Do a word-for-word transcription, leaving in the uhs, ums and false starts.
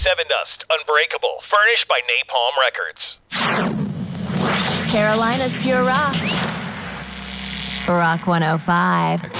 Sevendust, Unbreakable, furnished by Napalm Records. Carolina's Pure Rock. Rock one oh five.